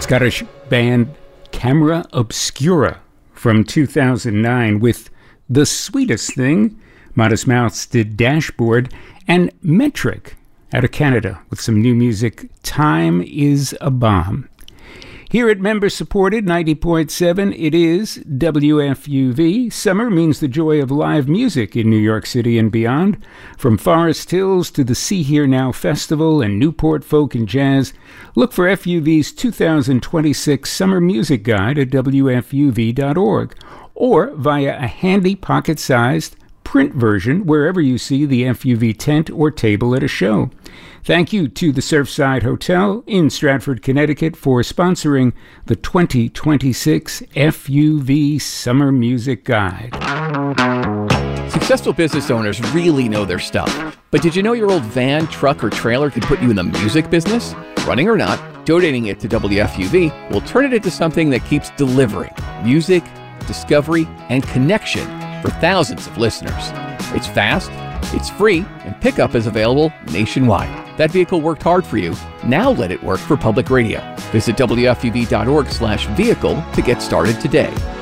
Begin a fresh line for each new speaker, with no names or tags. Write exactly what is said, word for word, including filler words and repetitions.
Scottish band Camera Obscura from two thousand nine with The Sweetest Thing. Modest Mouths did Dashboard, and Metric out of Canada with some new music, Time is a Bomb. Here at member-supported ninety point seven, it is W F U V. Summer means the joy of live music in New York City and beyond. From Forest Hills to the See Here Now Festival and Newport Folk and Jazz, look for F U V's two thousand twenty-six Summer Music Guide at W F U V dot org or via a handy pocket-sized print version wherever you see the F U V tent or table at a show. Thank you to the Surfside Hotel in Stratford, Connecticut for sponsoring the twenty twenty-six F U V Summer Music Guide.
Successful business owners really know their stuff. But did you know your old van, truck, or trailer could put you in the music business? Running or not, donating it to W F U V will turn it into something that keeps delivering music, discovery, and connection for thousands of listeners. It's fast, it's free, and pickup is available nationwide. That vehicle worked hard for you. Now let it work for public radio. Visit W F U V dot org slash vehicle to get started today.